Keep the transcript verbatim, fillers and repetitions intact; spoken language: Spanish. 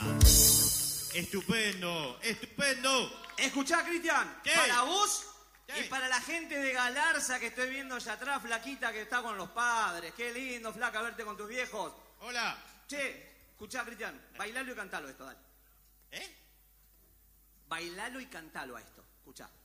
Estupendo, estupendo. Escuchá, Cristian, ¿Qué? para vos ¿Qué? y para la gente de Galarza que estoy viendo allá atrás, flaquita que está con los padres. Qué lindo, flaca, verte con tus viejos. Hola. Che, escuchá, Cristian, bailalo y cantalo esto, dale. ¿Eh? Bailalo y cantalo a esto, escuchá.